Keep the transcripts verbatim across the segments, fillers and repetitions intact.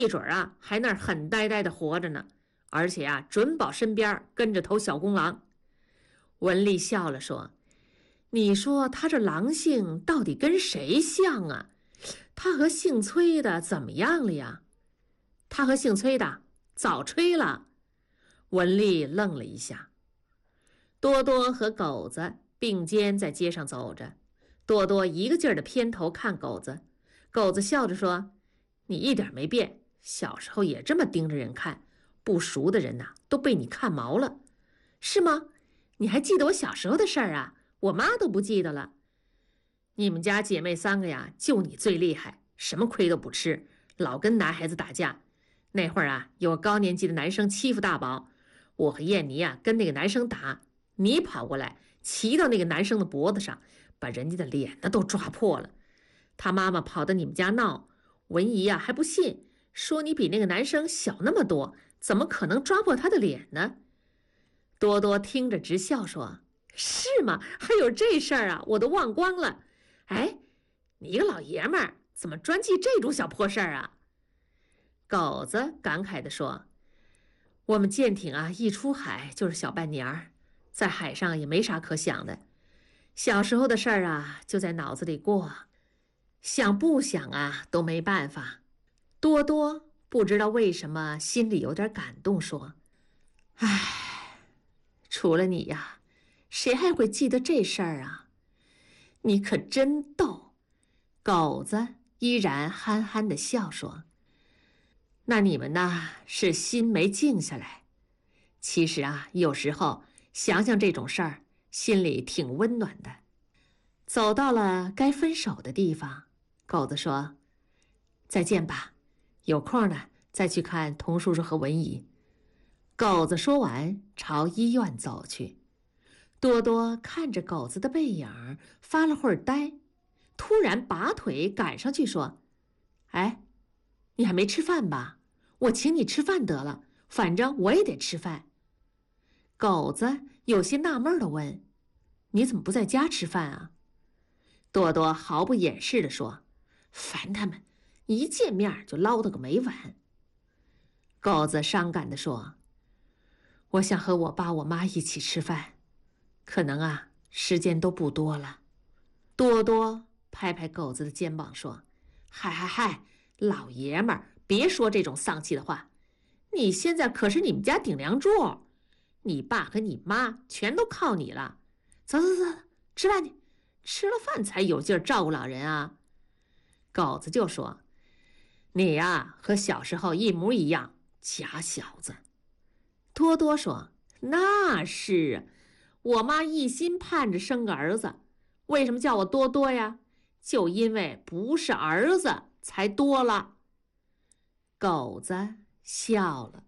一准儿啊还那儿很呆呆的活着呢，而且啊准保身边跟着头小公狼。文丽笑了说：你说他这狼性到底跟谁像啊？他和姓崔的怎么样了呀？他和姓崔的早吹了。文丽愣了一下。多多和狗子并肩在街上走着，多多一个劲儿的偏头看狗子，狗子笑着说：你一点没变，小时候也这么盯着人看，不熟的人呐、啊、都被你看毛了。是吗？你还记得我小时候的事儿啊？我妈都不记得了。你们家姐妹三个呀，就你最厉害，什么亏都不吃，老跟男孩子打架。那会儿啊，有个高年级的男生欺负大宝，我和燕妮啊跟那个男生打，你跑过来骑到那个男生的脖子上，把人家的脸呢都抓破了。他妈妈跑到你们家闹，文姨呀、啊、还不信，说你比那个男生小那么多，怎么可能抓破他的脸呢？多多听着直笑说：是吗？还有这事儿啊，我都忘光了。哎，你一个老爷们儿怎么专记这种小破事儿啊？狗子感慨地说：我们舰艇啊一出海就是小半年儿，在海上也没啥可想的，小时候的事儿啊就在脑子里过，想不想啊都没办法。多多不知道为什么心里有点感动，说：唉，除了你呀，谁还会记得这事儿啊？你可真逗。狗子依然憨憨地笑说：那你们呢是心没静下来。其实啊，有时候想想这种事儿，心里挺温暖的。走到了该分手的地方，狗子说：再见吧，有空呢再去看童叔叔和文姨。狗子说完朝医院走去。多多看着狗子的背影发了会儿呆，突然拔腿赶上去说：哎，你还没吃饭吧？我请你吃饭得了，反正我也得吃饭。狗子有些纳闷地问：你怎么不在家吃饭啊？多多毫不掩饰地说：烦他们，一见面就唠叨个没完。狗子伤感地说：我想和我爸我妈一起吃饭，可能啊时间都不多了。多多拍拍狗子的肩膀说：嗨嗨嗨，老爷们儿别说这种丧气的话，你现在可是你们家顶梁柱，你爸和你妈全都靠你了。走走走，吃饭去，吃了饭才有劲儿照顾老人啊。狗子就说：你呀和小时候一模一样，假小子。多多说：那是，我妈一心盼着生个儿子，为什么叫我多多呀？就因为不是儿子才多了。狗子笑了。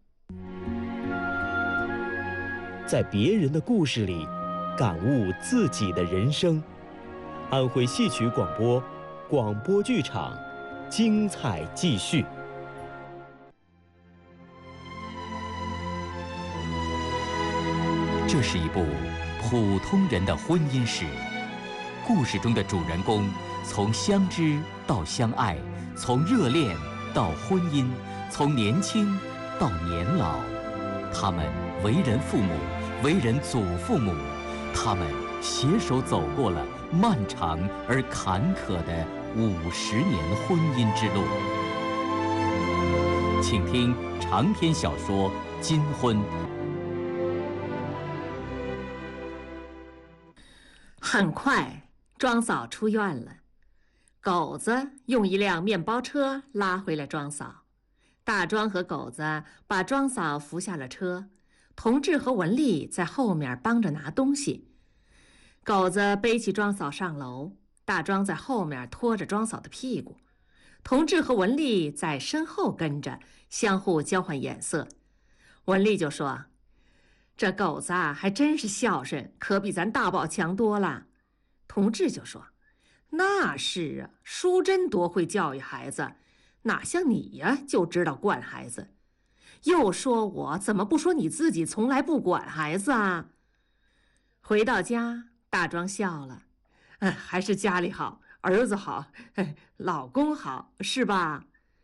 在别人的故事里感悟自己的人生。安徽戏曲广播，广播剧场，精彩继续。 这是一部普通人的婚姻史，故事中的主人公从相知到相爱，从热恋到婚姻，从年轻到年老，他们为人父母，为人祖父母，他们携手走过了漫长而坎坷的五十年婚姻之路。请听长篇小说《金婚》。 很快，庄嫂出院了。狗子用一辆面包车拉回了庄嫂。大庄和狗子把庄嫂扶下了车，同志和文丽在后面帮着拿东西。狗子背起庄嫂上楼，大庄在后面拖着庄嫂的屁股，同志和文丽在身后跟着，相互交换眼色。文丽就说：这狗子啊，还真是孝顺，可比咱大宝强多了。同志就说：那是啊，淑珍多会教育孩子，哪像你呀，就知道惯孩子。又说我怎么不说你自己从来不管孩子啊？回到家，大庄笑了：嗯，还是家里好，儿子好，老公好，是吧？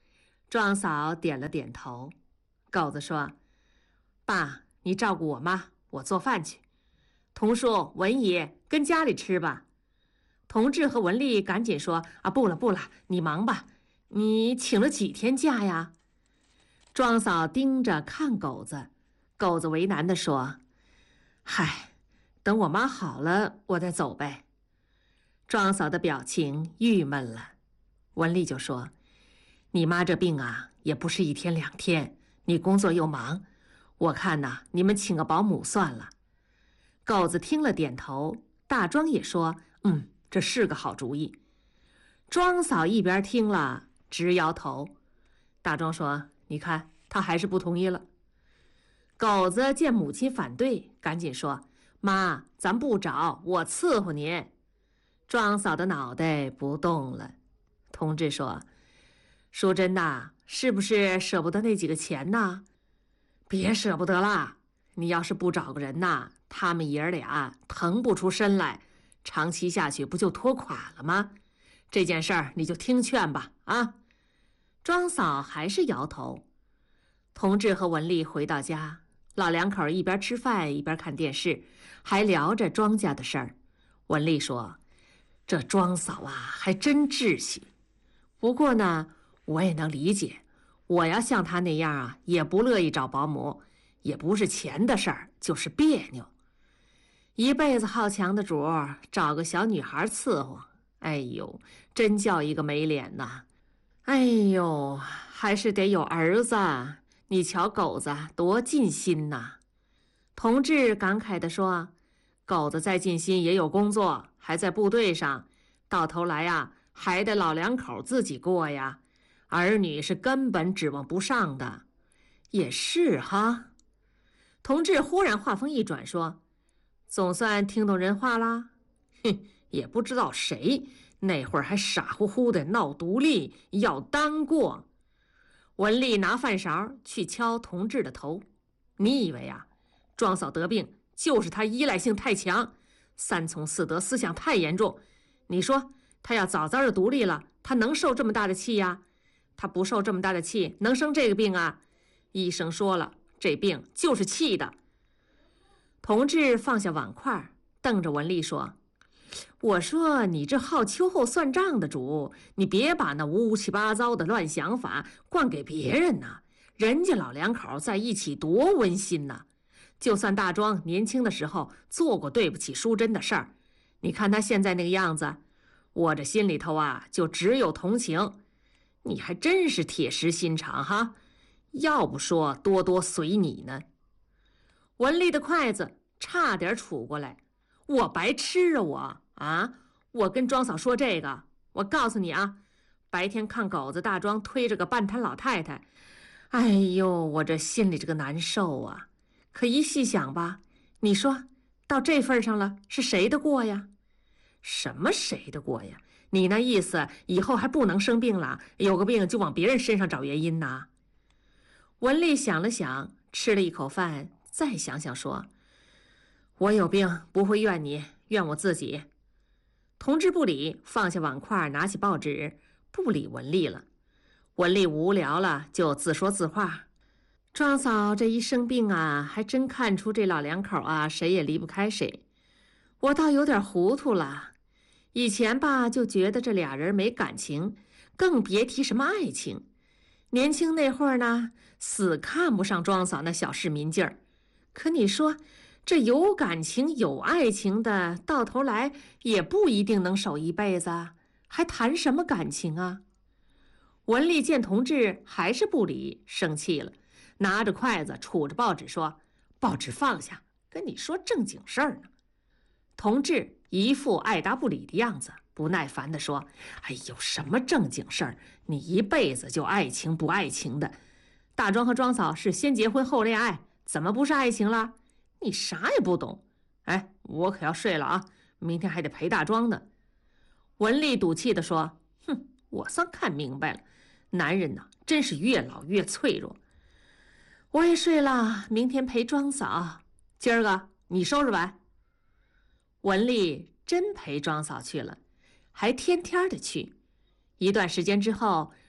庄嫂点了点头。狗子说：“爸，你照顾我妈，我做饭去。童叔、文姨跟家里吃吧。”同志和文丽赶紧说：“啊，不了不了，你忙吧。你请了几天假呀？”庄嫂盯着看狗子，狗子为难地说：“嗨，等我妈好了，我再走呗。”庄嫂的表情郁闷了。文丽就说：“你妈这病啊，也不是一天两天，你工作又忙，我看呐，你们请个保姆算了。”狗子听了点头，大庄也说：“嗯，这是个好主意。”庄嫂一边听了直摇头。大庄说：“你看，他还是不同意了。”狗子见母亲反对，赶紧说：“妈，咱不找，我伺候您。”庄嫂的脑袋不动了。同志说：“淑珍呐，是不是舍不得那几个钱呐？”“别舍不得啦，你要是不找个人呐，他们爷儿俩腾不出身来，长期下去不就拖垮了吗？这件事儿你就听劝吧，啊！”庄嫂还是摇头。同志和文丽回到家，老两口一边吃饭一边看电视，还聊着庄稼的事儿。文丽说：“这庄嫂啊，还真志气。不过呢，我也能理解，我要像她那样啊，也不乐意找保姆，也不是钱的事儿，就是别扭。一辈子好强的主儿，找个小女孩伺候，哎呦，真叫一个没脸呐！哎呦，还是得有儿子，你瞧狗子多尽心呐！”同志感慨地说：“狗子再尽心也有工作，还在部队上，到头来呀，还得老两口自己过呀，儿女是根本指望不上的。”也是哈。同志忽然话锋一转说：“总算听懂人话啦？哼，也不知道谁那会儿还傻乎乎的闹独立，要单过。”文丽拿饭勺去敲同志的头：“你以为啊，庄嫂得病就是她依赖性太强，三从四德思想太严重？你说她要早早的独立了，她能受这么大的气呀？她不受这么大的气，能生这个病啊？医生说了，这病就是气的。”同志放下碗筷，瞪着文丽说：“我说你这好秋后算账的主，你别把那乌七八糟的乱想法灌给别人呐！人家老两口在一起多温馨呐！就算大庄年轻的时候做过对不起淑珍的事儿，你看他现在那个样子，我这心里头啊就只有同情。你还真是铁石心肠哈！要不说多多随你呢。”文丽的筷子差点杵过来。我白吃啊我啊！我跟庄嫂说这个，我告诉你啊，白天看狗子大庄推着个半瘫老太太，哎呦，我这心里这个难受啊！可一细想吧，你说到这份上了，是谁的过呀？什么谁的过呀？你那意思以后还不能生病了，有个病就往别人身上找原因呐？文丽想了想，吃了一口饭，再想想说：“我有病不会怨你，怨我自己。”同志不理，放下碗筷，拿起报纸，不理文丽了。文丽无聊了，就自说自话：“庄嫂这一生病啊，还真看出这老两口啊，谁也离不开谁。我倒有点糊涂了。以前吧，就觉得这俩人没感情，更别提什么爱情。年轻那会儿呢，死看不上庄嫂那小市民劲儿。可你说，这有感情有爱情的，到头来也不一定能守一辈子，还谈什么感情啊？”文丽见同志还是不理，生气了，拿着筷子杵着报纸说：“报纸放下，跟你说正经事儿呢。”同志一副爱答不理的样子，不耐烦地说：“哎呦，什么正经事儿？你一辈子就爱情不爱情的。大庄和庄嫂是先结婚后恋爱，怎么不是爱情了？你啥也不懂。哎，我可要睡了啊，明天还得陪大庄呢。”文丽赌气地说：“哼，我算看明白了，男人呐，真是越老越脆弱。我也睡了，明天陪庄嫂。今儿个你收拾完。”文丽真陪庄嫂去了，还天天的去。一段时间之后，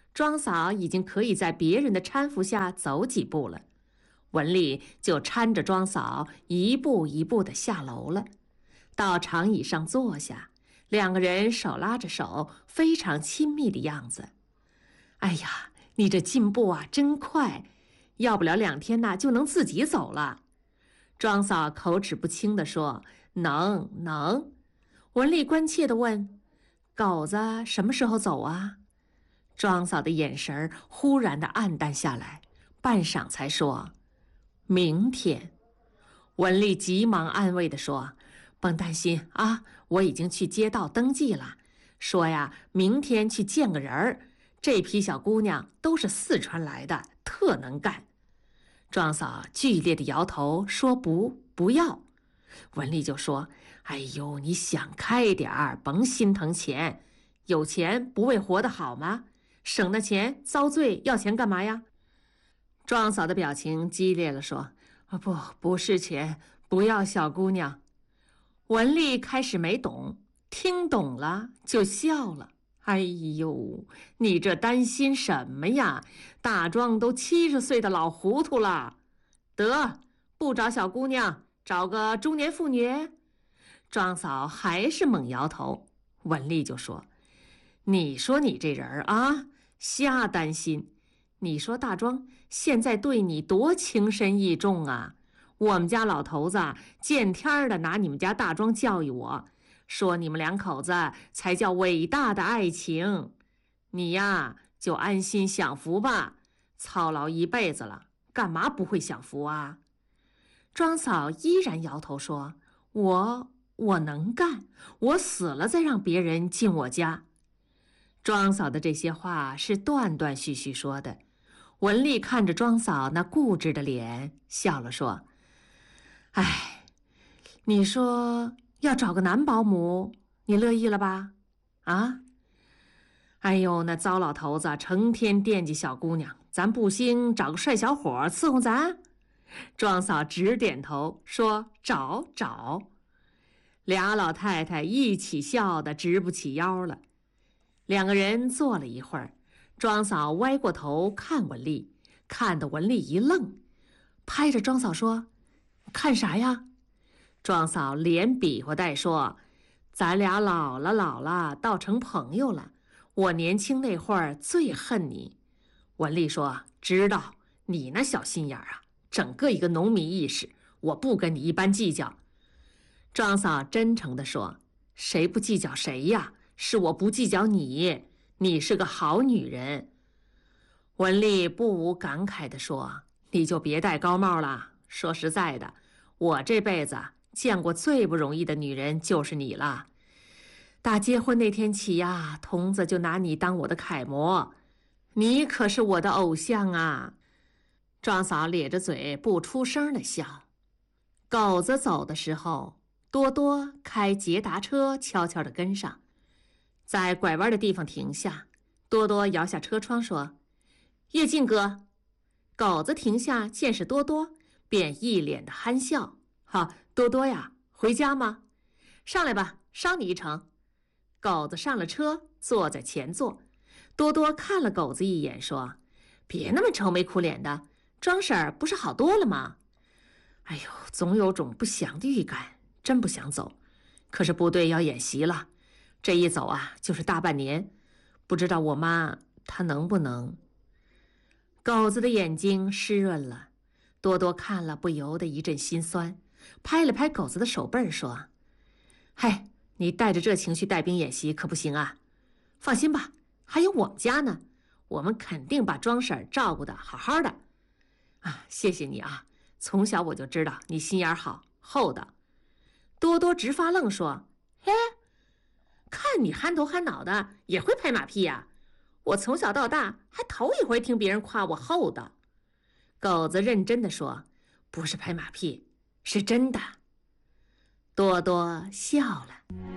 庄嫂已经可以在别人的搀扶下走几步了。文丽就搀着庄嫂一步一步地下楼了，到长椅上坐下，两个人手拉着手，非常亲密的样子。哎呀，你这进步啊真快，要不了两天呐就能自己走了。庄嫂口齿不清地说：能能。文丽关切地问：狗子什么时候走啊？庄嫂的眼神忽然的暗淡下来，半晌才说：明天。文丽急忙安慰地说：甭担心啊，我已经去街道登记了，说呀明天去见个人儿。这批小姑娘都是四川来的，特能干。庄嫂剧烈地摇头说：不不要。文丽就说：哎呦，你想开点儿，甭心疼钱，有钱不为活得好吗？省那钱遭罪要钱干嘛呀？庄嫂的表情激烈了，说：啊不，不是钱，不要小姑娘。文丽开始没懂，听懂了就笑了。哎呦，你这担心什么呀？大庄都七十岁的老糊涂了，得不找小姑娘，找个中年妇女。庄嫂还是猛摇头。文丽就说：你说你这人啊，瞎担心。你说大庄现在对你多情深意重啊，我们家老头子见天的拿你们家大庄教育我，说你们两口子才叫伟大的爱情。你呀就安心享福吧，操劳一辈子了，干嘛不会享福啊？庄嫂依然摇头说：我我能干，我死了再让别人进我家。庄嫂的这些话是断断续续说的。文丽看着庄嫂那固执的脸，笑了说：哎，你说要找个男保姆，你乐意了吧？啊？哎呦，那糟老头子成天惦记小姑娘，咱不兴找个帅小伙伺候咱？庄嫂直点头说：找找。俩老太太一起笑得直不起腰了。两个人坐了一会儿，庄嫂歪过头看文丽，看得文丽一愣，拍着庄嫂说：看啥呀？庄嫂连比划带说：咱俩老了老了，倒成朋友了。我年轻那会儿最恨你。文丽说：知道，你那小心眼啊，整个一个农民意识，我不跟你一般计较。庄嫂真诚地说：谁不计较谁呀？是我不计较你，你是个好女人。文丽不无感慨地说：你就别戴高帽了，说实在的，我这辈子见过最不容易的女人就是你了。打结婚那天起呀，童子就拿你当我的楷模，你可是我的偶像啊。庄嫂咧着嘴不出声地笑。狗子走的时候，多多开捷达车悄悄地跟上，在拐弯的地方停下。多多摇下车窗说：叶进哥。狗子停下见是多多，便一脸的憨笑：哈，多多呀，回家吗？上来吧，捎你一程。狗子上了车，坐在前座。多多看了狗子一眼说：别那么愁眉苦脸的，庄婶儿不是好多了吗？哎呦，总有种不祥的预感，真不想走。可是部队要演习了，这一走啊就是大半年，不知道我妈她能不能。狗子的眼睛湿润了，多多看了不由得一阵心酸，拍了拍狗子的手背儿说：嗨，你带着这情绪带兵演习可不行啊。放心吧，还有我们家呢，我们肯定把庄婶照顾得好好的啊。谢谢你啊，从小我就知道你心眼好厚道。多多直发愣说：嘿，看你憨头憨脑的也会拍马屁呀、啊？我从小到大还头一回听别人夸我厚道。狗子认真地说：不是拍马屁，是真的。多多笑了。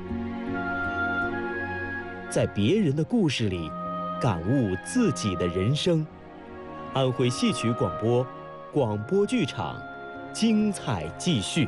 在别人的故事里感悟自己的人生。安徽戏曲广播广播剧场，精彩继续。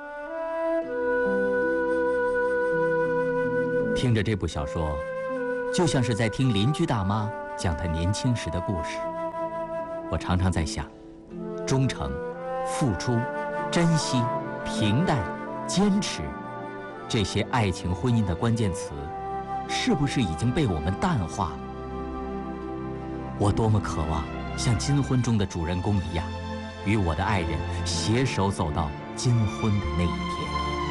听着这部小说， 就像是在听邻居大妈讲她年轻时的故事。我常常在想，忠诚、付出、珍惜、平淡、坚持，这些爱情婚姻的关键词，是不是已经被我们淡化了？我多么渴望像金婚中的主人公一样，与我的爱人携手走到金婚的那一天。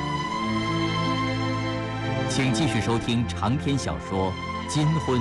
请继续收听长篇小说《金婚》。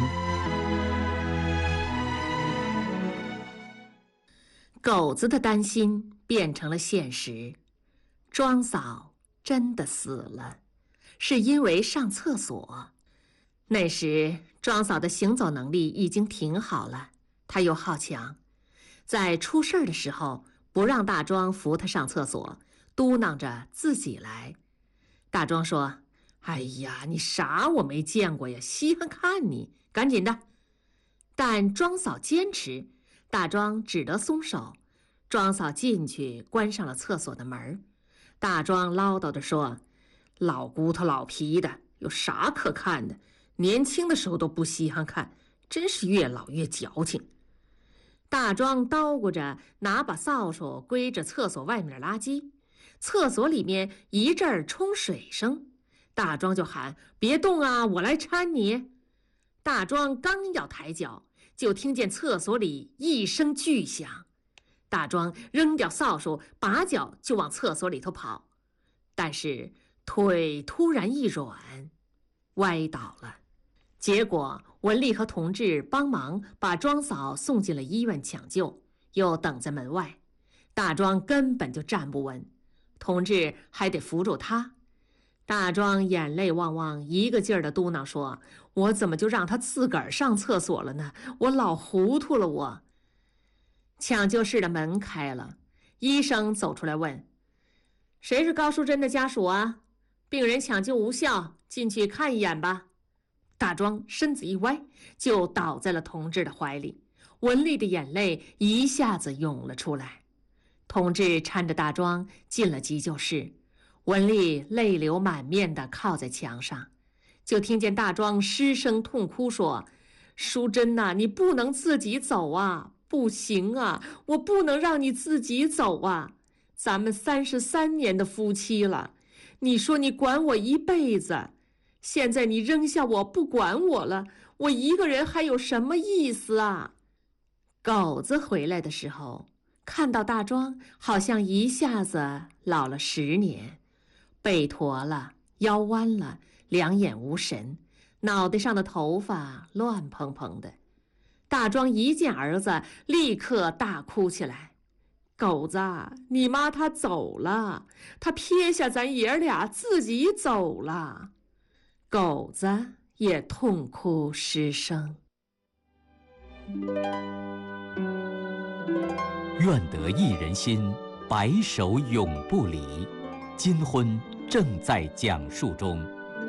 狗子的担心变成了现实，庄嫂真的死了，是因为上厕所。那时庄嫂的行走能力已经挺好了，她又好强，在出事儿的时候不让大庄扶她上厕所，嘟囔着自己来。大庄说：“哎呀，你啥我没见过呀，稀罕看你，赶紧的。”但庄嫂坚持，大庄只得松手。庄嫂进去关上了厕所的门，大庄唠叨地说：“老骨头老皮的，有啥可看的？年轻的时候都不稀罕看，真是越老越矫情。”大庄叨咕着，拿把扫帚归着厕所外面的垃圾。厕所里面一阵儿冲水声，大庄就喊：“别动啊，我来搀你。”大庄刚要抬脚，就听见厕所里一声巨响。大庄扔掉扫帚，拔脚就往厕所里头跑，但是腿突然一软，歪倒了。结果文丽和同志帮忙把庄嫂送进了医院抢救，又等在门外。大庄根本就站不稳，同志还得扶住他。大庄眼泪汪汪，一个劲儿地嘟囔说：“我怎么就让他自个儿上厕所了呢？我老糊涂了我。”抢救室的门开了，医生走出来问：“谁是高淑珍的家属啊？病人抢救无效，进去看一眼吧。”大庄身子一歪，就倒在了同志的怀里。文丽的眼泪一下子涌了出来。同志搀着大庄进了急救室，文丽泪流满面地靠在墙上，就听见大庄失声痛哭说：“淑珍呐、啊，你不能自己走啊！不行啊，我不能让你自己走啊！咱们三十三年的夫妻了，你说你管我一辈子，现在你扔下我不管我了，我一个人还有什么意思啊？”狗子回来的时候，看到大庄好像一下子老了十年，背驼了，腰弯了，两眼无神，脑袋上的头发乱蓬蓬的。大庄一见儿子，立刻大哭起来：“狗子，你妈她走了，她撇下咱爷俩自己走了。”狗子也痛哭失声。 愿得一人心，白首永不离。金婚正在讲述中。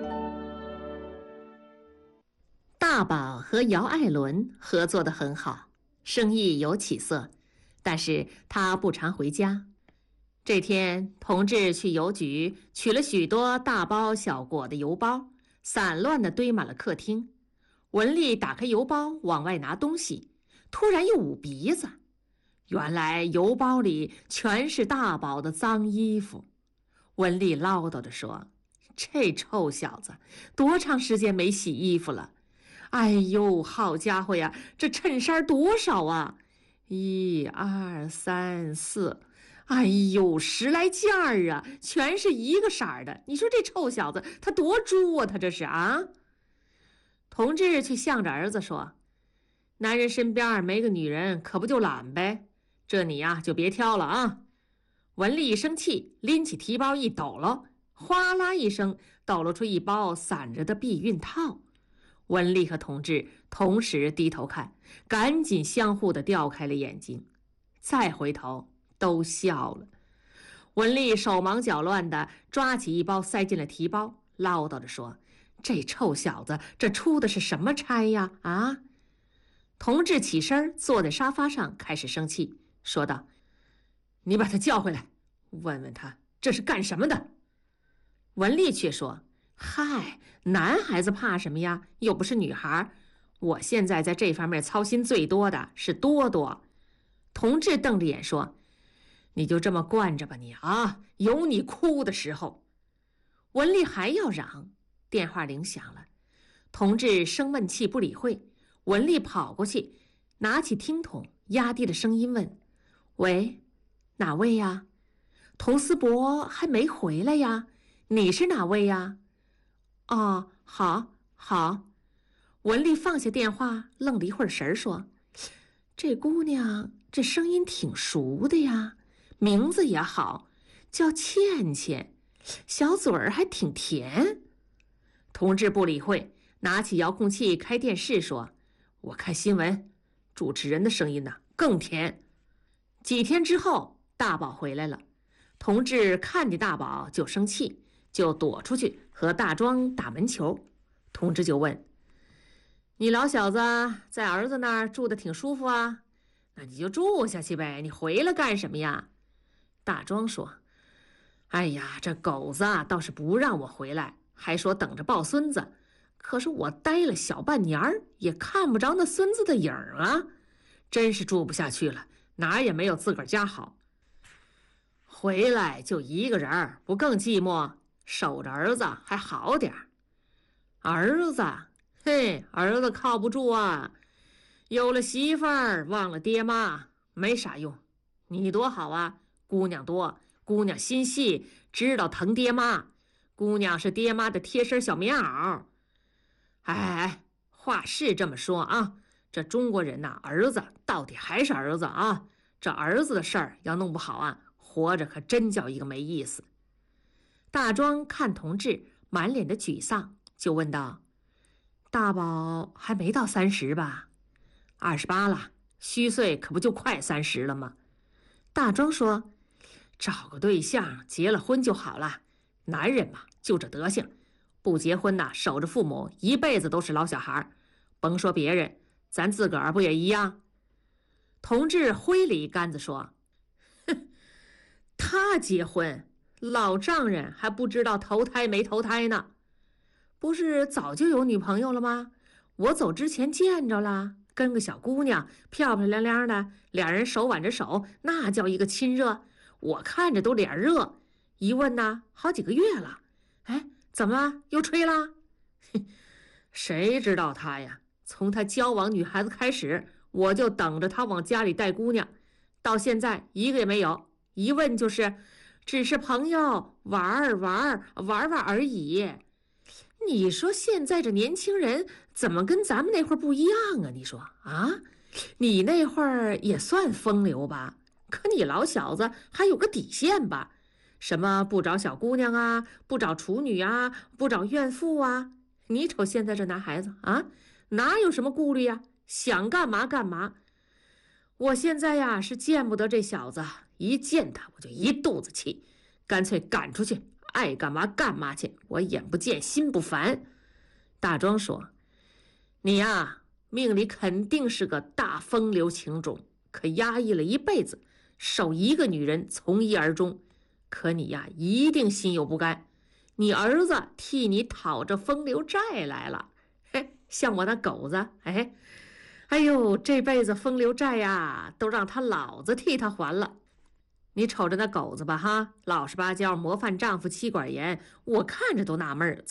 大宝和姚爱伦合作得很好，生意有起色，但是他不常回家。这天，同志去邮局取了许多大包小裹的邮包，散乱地堆满了客厅。文丽打开邮包往外拿东西，突然又捂鼻子，原来邮包里全是大宝的脏衣服。文丽唠叨地说：“这臭小子多长时间没洗衣服了？哎呦，好家伙呀，这衬衫多少啊？一二三四，哎呦，十来件儿啊，全是一个色儿的。你说这臭小子他多猪啊，他这是啊！”同志却向着儿子说：“男人身边没个女人，可不就懒呗？这你呀就别挑了啊！”文丽一生气，拎起提包一抖搂，哗啦一声抖搂出一包散着的避孕套。文丽和同志同时低头看，赶紧相互的调开了眼睛，再回头都笑了。文丽手忙脚乱地抓起一包塞进了提包，唠叨着说：“这臭小子这出的是什么差呀啊！”同志起身坐在沙发上开始生气，说道：“你把他叫回来，问问他这是干什么的。”文丽却说：“嗨，男孩子怕什么呀？又不是女孩， 我现在在这方面操心最多的是多多。同志瞪着眼说：“你就这么惯着吧你啊，有你哭的时候。”文丽还要嚷，电话铃响了。同志生闷气不理会，文丽跑过去，拿起听筒，压低了声音问：“喂，哪位呀？童思博还没回来呀？你是哪位呀？”“哦，好，好。”文丽放下电话，愣了一会儿神儿，说：“这姑娘这声音挺熟的呀，名字也好，叫倩倩，小嘴儿还挺甜。”同志不理会，拿起遥控器开电视说：“我看新闻，主持人的声音呢更甜。”几天之后，大宝回来了，同志看见大宝就生气，就躲出去和大庄打门球。同志就问：“你老小子在儿子那儿住得挺舒服啊？那你就住下去呗，你回来干什么呀？”大庄说：“哎呀，这狗子啊倒是不让我回来，还说等着抱孙子，可是我待了小半年儿，也看不着那孙子的影儿啊，真是住不下去了，哪儿也没有自个儿家好。回来就一个人儿，不更寂寞？守着儿子还好点儿。儿子，嘿，儿子靠不住啊，有了媳妇儿忘了爹妈，没啥用。你多好啊，姑娘多，姑娘心细，知道疼爹妈，姑娘是爹妈的贴身小棉袄。哎哎，话是这么说啊，这中国人呐，儿子到底还是儿子啊，这儿子的事儿要弄不好啊，活着可真叫一个没意思。”大庄看同志满脸的沮丧，就问道：“大宝还没到三十吧？”“二十八了，虚岁可不就快三十了吗？”大庄说：“找个对象，结了婚就好了。男人嘛，就这德行，不结婚呐，守着父母，一辈子都是老小孩。甭说别人，咱自个儿不也一样？”同志挥了一杆子说：“哼，他结婚，老丈人还不知道投胎没投胎呢。不是早就有女朋友了吗？我走之前见着了，跟个小姑娘，漂漂亮亮的，俩人手挽着手，那叫一个亲热，我看着都脸热。一问呢，好几个月了。哎，怎么了？又吹了？谁知道他呀？从他交往女孩子开始，我就等着他往家里带姑娘，到现在一个也没有。一问就是只是朋友，玩儿玩儿玩玩而已。你说现在这年轻人怎么跟咱们那会儿不一样啊？你说啊，你那会儿也算风流吧，可你老小子还有个底线吧？什么不找小姑娘啊，不找处女啊，不找怨妇啊？你瞅现在这男孩子啊，哪有什么顾虑呀？想干嘛干嘛。我现在呀是见不得这小子，一见他我就一肚子气，干脆赶出去，爱干嘛干嘛去，我眼不见心不烦。”大庄说：“你呀，命里肯定是个大风流情种，可压抑了一辈子，受一个女人从一而终。可你呀，一定心有不甘。你儿子替你讨着风流债来了，嘿，像我那狗子，哎，哎呦，这辈子风流债呀，都让他老子替他还了。你瞅着那狗子吧，哈，老实巴交，模范丈夫，妻管严，我看着都纳闷儿，